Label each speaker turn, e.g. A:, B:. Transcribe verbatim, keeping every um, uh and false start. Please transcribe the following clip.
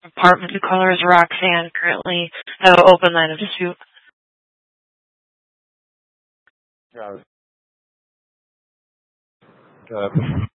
A: Apartment color is Roxanne. Currently have an open line of dispute.
B: Got it. Got it.